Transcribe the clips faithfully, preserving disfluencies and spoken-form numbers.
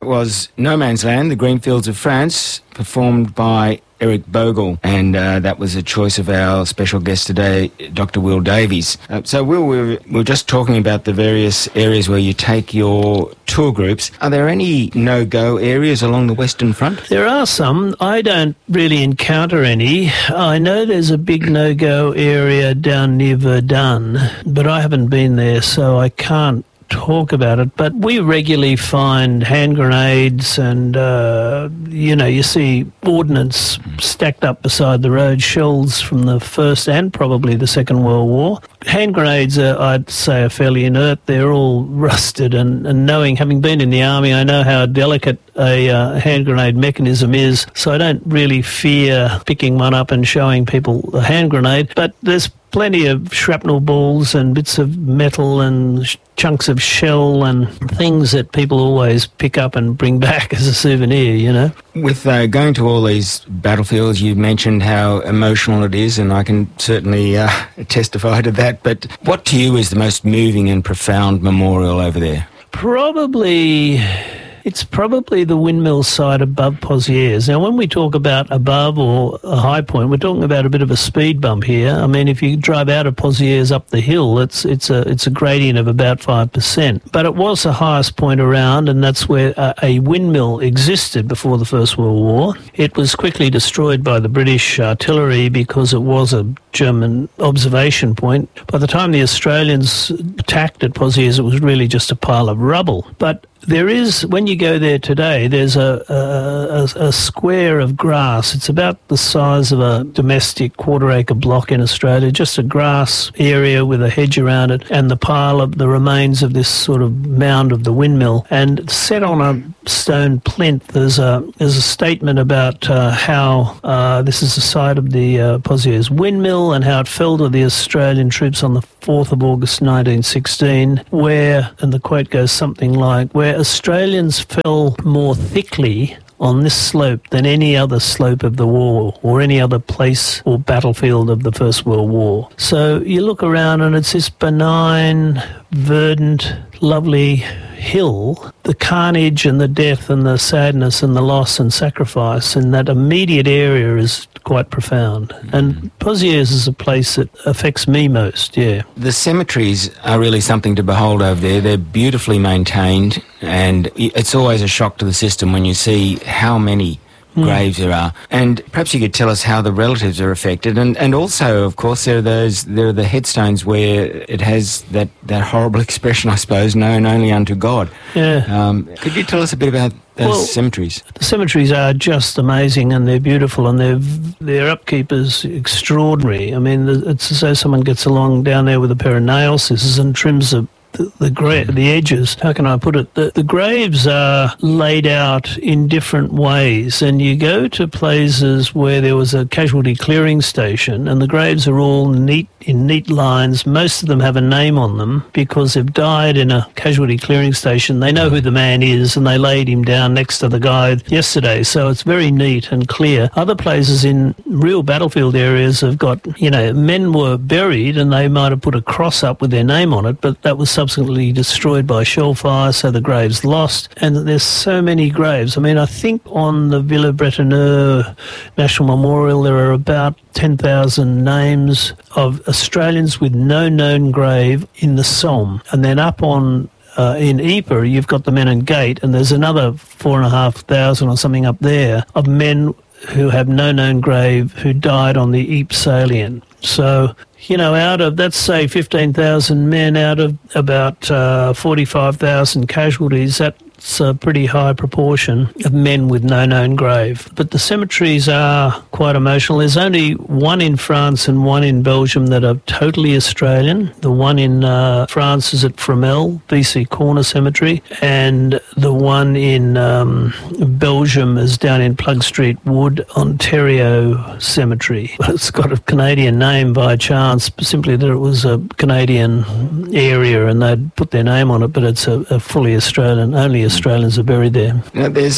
was No Man's Land, The Greenfields of France, performed by Eric Bogle, and uh, that was a choice of our special guest today, Doctor Will Davies. Uh, so, Will, we were, we were just talking about the various areas where you take your tour groups. Are there any no-go areas along the Western Front? There are some. I don't really encounter any. I know there's a big no-go area down near Verdun, but I haven't been there, so I can't talk about it. But we regularly find hand grenades and, uh, you know, you see ordnance stacked up beside the road, shells from the First and probably the Second World War. Hand grenades, are, I'd say, are fairly inert. They're all rusted, and, and knowing, having been in the army, I know how delicate a uh, hand grenade mechanism is, so I don't really fear picking one up and showing people a hand grenade. But there's plenty of shrapnel balls and bits of metal and sh- chunks of shell and things that people always pick up and bring back as a souvenir, you know. With uh, going to all these battlefields, you mentioned how emotional it is, and I can certainly uh, testify to that. But what to you is the most moving and profound memorial over there? Probably... It's probably the windmill site above Pozieres. Now, when we talk about above or a high point, we're talking about a bit of a speed bump here. I mean, if you drive out of Pozieres up the hill, it's it's a it's a gradient of about five percent. But it was the highest point around, and that's where a, a windmill existed before the First World War. It was quickly destroyed by the British artillery because it was a German observation point. By the time the Australians attacked at Pozieres, it was really just a pile of rubble. But there is, when you go there today, there's a, a, a square of grass. It's about the size of a domestic quarter-acre block in Australia, just a grass area with a hedge around it, and the pile of the remains of this sort of mound of the windmill. And set on a stone plinth, there's a there's a statement about uh, how uh, this is the site of the uh, Pozieres windmill and how it fell to the Australian troops on the fourth of August nineteen sixteen, where, and the quote goes something like, where Australians fell more thickly on this slope than any other slope of the war or any other place or battlefield of the First World War. So you look around and it's this benign, verdant, lovely hill. The carnage and the death and the sadness and the loss and sacrifice in that immediate area is quite profound. And Pozieres is a place that affects me most, yeah. The cemeteries are really something to behold over there. They're beautifully maintained, and it's always a shock to the system when you see how many Mm. graves there are. And perhaps you could tell us how the relatives are affected. And, and also, of course, there are those there are the headstones where it has that, that horrible expression, I suppose, known only unto God. Yeah. Um, could you tell us a bit about those well, cemeteries? The cemeteries are just amazing, and they're beautiful, and their their upkeep is extraordinary. I mean, it's as though someone gets along down there with a pair of nail scissors and trims the The, the, gra- the edges, how can I put it? The, the graves are laid out in different ways, and you go to places where there was a casualty clearing station, and the graves are all neat in neat lines. Most of them have a name on them because they've died in a casualty clearing station. They know who the man is, and they laid him down next to the guy yesterday, so it's very neat and clear. Other places in real battlefield areas have got, you know, men were buried, and they might have put a cross up with their name on it, but that was subsequently destroyed by shell fire, so the graves lost. And there's so many graves. I mean, I think on the Villers-Bretonneux National Memorial there are about ten thousand names of Australians with no known grave in the Somme. And then up on Uh, in Ypres, you've got the Menin Gate, and there's another four and a half thousand or something up there of men who have no known grave who died on the Ypres salient. So, you know, out of, let's say, fifteen thousand men out of about uh, forty-five thousand casualties, that's a pretty high proportion of men with no known grave. But the cemeteries are quite emotional. There's only one in France and one in Belgium that are totally Australian. The one in uh, France is at Fromelles, B C Corner Cemetery, and the one in um, Belgium is down in Plug Street Wood, Ontario Cemetery. It's got a Canadian name by chance, simply that it was a Canadian area and they'd put their name on it, but it's a, a fully Australian, only Australians are buried there. Now, there's a,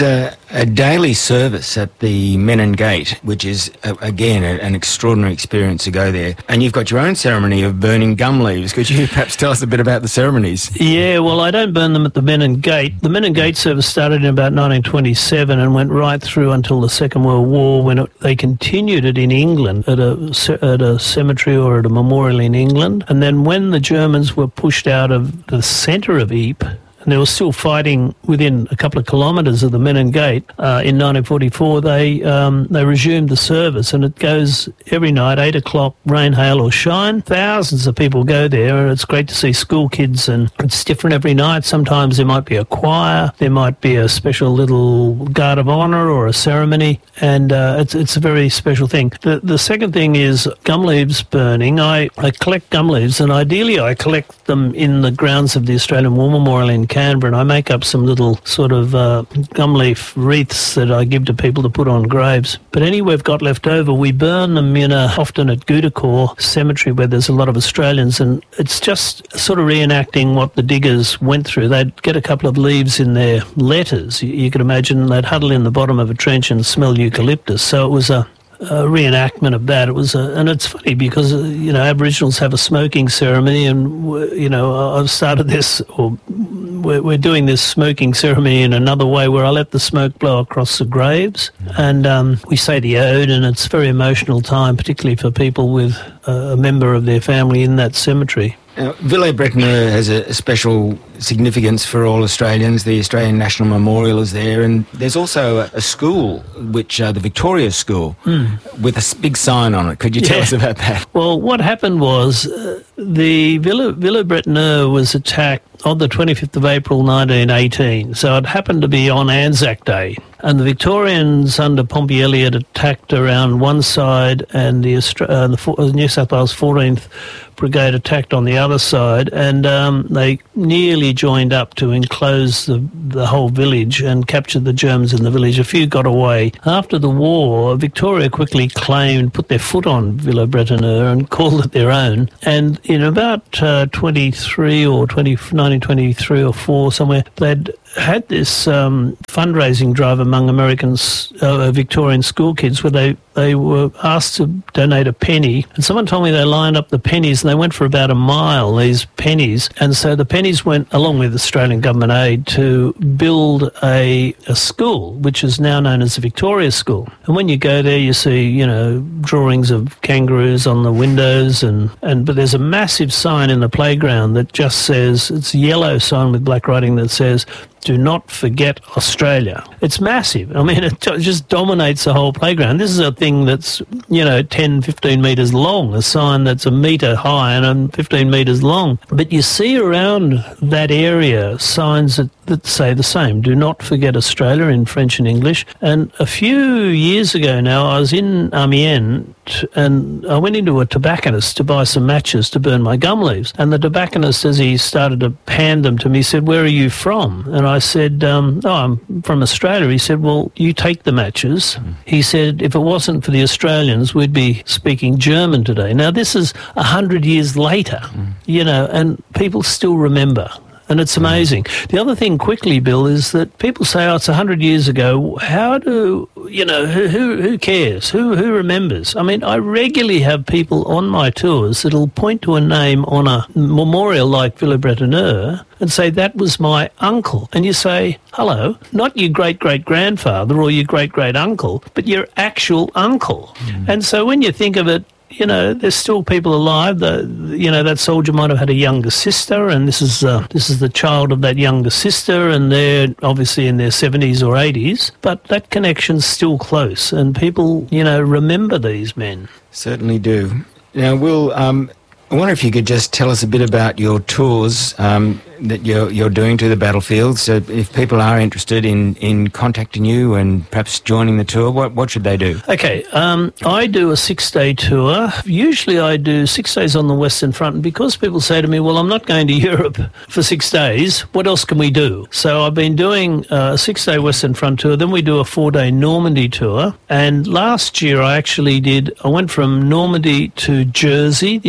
a daily service at the Menin Gate, which is, uh, again, a, an extraordinary experience to go there. And you've got your own ceremony of burning gum leaves. Could you perhaps tell us a bit about the ceremonies? Yeah, well, I don't burn them at the Menin Gate. The Menin Gate service started in about nineteen twenty-seven and went right through until the Second World War, when it, they continued it in England at a, at a cemetery or at a memorial in England. And then when the Germans were pushed out of the centre of Ypres, and they were still fighting within a couple of kilometres of the Menin Gate, uh, in nineteen forty-four, they um, they resumed the service, and it goes every night, eight o'clock, rain, hail or shine. Thousands of people go there, and it's great to see school kids, and it's different every night. Sometimes there might be a choir, there might be a special little guard of honour or a ceremony, and uh, it's it's a very special thing. The the second thing is gum leaves burning. I, I collect gum leaves, and ideally I collect them in the grounds of the Australian War Memorial in Canberra, and I make up some little sort of uh, gum leaf wreaths that I give to people to put on graves. But any we've got left over, we burn them in a, often at Goodacor Cemetery, where there's a lot of Australians, and it's just sort of reenacting what the diggers went through. They'd get a couple of leaves in their letters. You, you could imagine they'd huddle in the bottom of a trench and smell eucalyptus. So it was a a reenactment of that. It was, a, and it's funny because uh, you know, Aboriginals have a smoking ceremony, and you know, I've started this, or we're, we're doing this smoking ceremony in another way, where I let the smoke blow across the graves, and um, we say the ode, and it's a very emotional time, particularly for people with a member of their family in that cemetery. Now, Villers-Bretonneux has a special significance for all Australians. The Australian National Memorial is there, and there's also a, a school, which uh, the Victoria School, mm. with a big sign on it. Could you tell yeah. us about that? Well, what happened was uh, the Villa, Villers-Bretonneux was attacked on the twenty-fifth of April nineteen eighteen, so it happened to be on Anzac Day. And the Victorians under Pompey Elliott attacked around one side, and the, Austra- uh, the New South Wales fourteenth Brigade attacked on the other side, and um, they nearly joined up to enclose the, the whole village and captured the Germans in the village. A few got away. After the war, Victoria quickly claimed, put their foot on Villers-Bretonneux and called it their own. And in about uh, twenty-three or twenty, nineteen twenty-three or four, somewhere, they'd had this um, fundraising drive among American uh, Victorian school kids, where they, they were asked to donate a penny, and someone told me they lined up the pennies, and they went for about a mile, these pennies, and so the pennies went, along with Australian government aid, to build a, a school, which is now known as the Victoria School. And when you go there, you see, you know, drawings of kangaroos on the windows, and, and but there's a massive sign in the playground that just says, it's a yellow sign with black writing that says, "Do not forget Australia." It's massive. I mean, it just dominates the whole playground. This is a thing that's, you know, ten, fifteen metres long, a sign that's a metre high and fifteen metres long. But you see around that area signs that, that say the same, "Do not forget Australia," in French and English. And a few years ago now, I was in Amiens, and I went into a tobacconist to buy some matches to burn my gum leaves. And the tobacconist, as he started to hand them to me, said, "Where are you from?" And I said, um, "Oh, I'm from Australia." He said, "Well, you take the matches." Mm. He said, "If it wasn't for the Australians, we'd be speaking German today." Now, this is a hundred years later, mm. you know, and people still remember. And it's amazing. The other thing quickly, Bill, is that people say, oh, it's one hundred years ago. How do, you know, who, who who cares? Who who remembers? I mean, I regularly have people on my tours that'll point to a name on a memorial like Villers-Bretonneux and say, "That was my uncle." And you say, hello, not your great-great-grandfather or your great-great-uncle, but your actual uncle. Mm. And so when you think of it, you know, there's still people alive. The, you know, that soldier might have had a younger sister, and this is uh, this is the child of that younger sister, and they're obviously in their seventies or eighties. But that connection's still close, and people, you know, remember these men. Certainly do. Now, Will, um, I wonder if you could just tell us a bit about your tours um, that you're, you're doing to the battlefield. So if people are interested in, in contacting you and perhaps joining the tour, what, what should they do? Okay, um, I do a six-day tour. Usually I do six days on the Western Front, and because people say to me, well, I'm not going to Europe for six days, what else can we do? So I've been doing a six-day Western Front tour, then we do a four-day Normandy tour, and last year I actually did, I went from Normandy to Jersey, the island of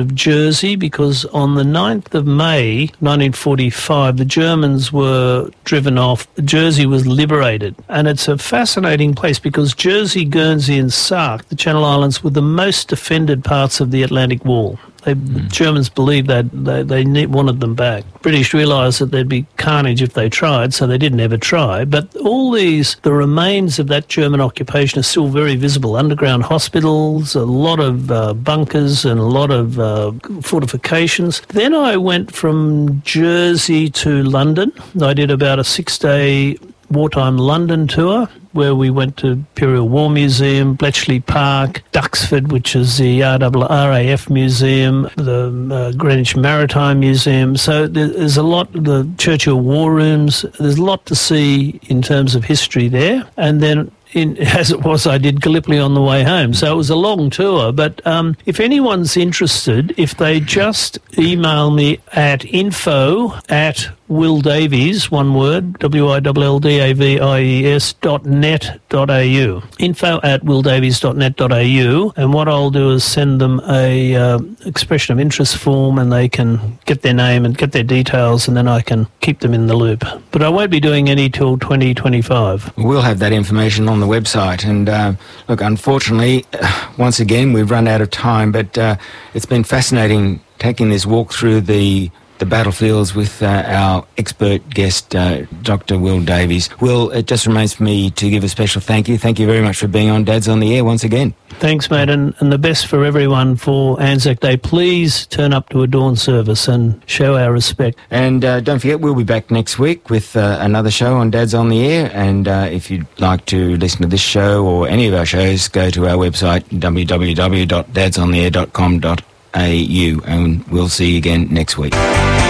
of Jersey, because on the ninth of May nineteen forty-five, the Germans were driven off. Jersey was liberated. And it's a fascinating place because Jersey, Guernsey and Sark, the Channel Islands, were the most defended parts of the Atlantic Wall. They, mm. The Germans believed that they, they ne- wanted them back. British realised that there'd be carnage if they tried, so they didn't ever try. But all these, the remains of that German occupation are still very visible. Underground hospitals, a lot of uh, bunkers and a lot of uh, fortifications. Then I went from Jersey to London. I did about a six-day wartime London tour, where we went to Imperial War Museum, Bletchley Park, Duxford, which is the R A F Museum, the uh, Greenwich Maritime Museum. So there's a lot, the Churchill War Rooms, there's a lot to see in terms of history there. And then In, as it was, I did Gallipoli on the way home. So it was a long tour. But um, if anyone's interested, if they just email me at info at Will Davies, one word, W I L L D A V I E S dot net dot A U, info at willdavies dot net dot A U, and what I'll do is send them a uh, expression of interest form, and they can get their name and get their details, and then I can keep them in the loop. But I won't be doing any till twenty twenty-five. We'll have that information on the website. And uh, look, unfortunately, uh, once again, we've run out of time, but uh, it's been fascinating taking this walk through the the battlefields with uh, our expert guest, uh, Doctor Will Davies. Will, it just remains for me to give a special thank you. Thank you very much for being on Dad's on the Air once again. Thanks, mate, and, and the best for everyone for Anzac Day. Please turn up to a dawn service and show our respect. And uh, don't forget, we'll be back next week with uh, another show on Dad's on the Air. And uh, if you'd like to listen to this show or any of our shows, go to our website, w w w dot dads on the air dot com dot a u, and we'll see you again next week.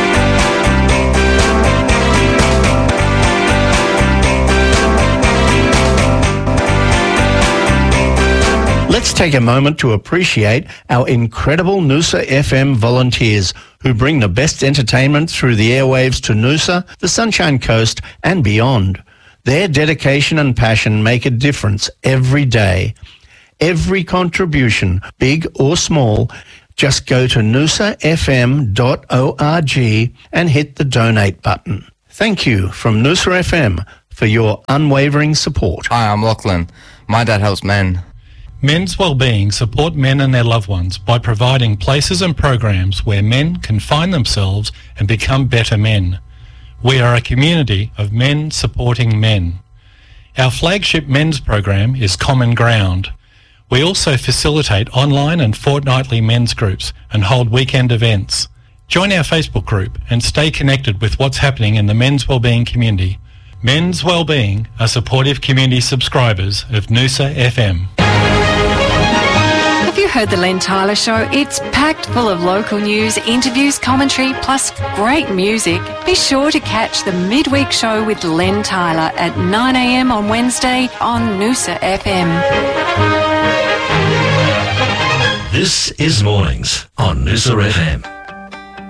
Let's take a moment to appreciate our incredible Noosa F M volunteers who bring the best entertainment through the airwaves to Noosa, the Sunshine Coast and beyond. Their dedication and passion make a difference every day. Every contribution, big or small, just go to noosa f m dot org and hit the donate button. Thank you from Noosa F M for your unwavering support. Hi, I'm Lachlan. My dad helps men. Men's Wellbeing support men and their loved ones by providing places and programs where men can find themselves and become better men. We are a community of men supporting men. Our flagship men's program is Common Ground. We also facilitate online and fortnightly men's groups and hold weekend events. Join our Facebook group and stay connected with what's happening in the men's wellbeing community. Men's Wellbeing are supportive community subscribers of Noosa F M. Have you heard the Len Tyler Show? It's packed full of local news, interviews, commentary, plus great music. Be sure to catch the midweek show with Len Tyler at nine a m on Wednesday on Noosa F M. This is Mornings on Noosa F M.